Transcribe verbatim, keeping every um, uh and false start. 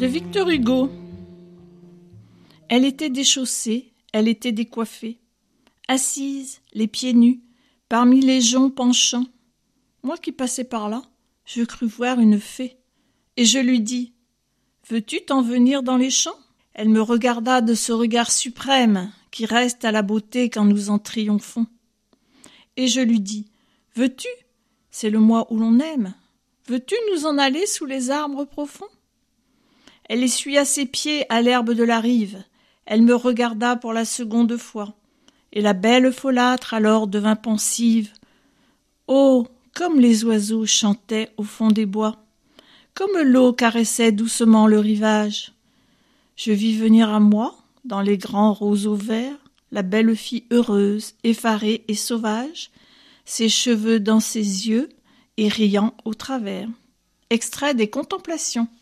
De Victor Hugo. Elle était déchaussée, elle était décoiffée, assise, les pieds nus, parmi les joncs penchants. Moi qui passais par là, je crus voir une fée, et je lui dis « Veux-tu t'en venir dans les champs ?» Elle me regarda de ce regard suprême qui reste à la beauté quand nous en triomphons. Et je lui dis « Veux-tu, c'est le mois où l'on aime, veux-tu nous en aller sous les arbres profonds ?» Elle essuya ses pieds à l'herbe de la rive, elle me regarda pour la seconde fois, et la belle folâtre alors devint pensive. Oh, comme les oiseaux chantaient au fond des bois, comme l'eau caressait doucement le rivage. Je vis venir à moi, dans les grands roseaux verts, la belle fille heureuse, effarée et sauvage, ses cheveux dans ses yeux et riant au travers. Extrait des Contemplations.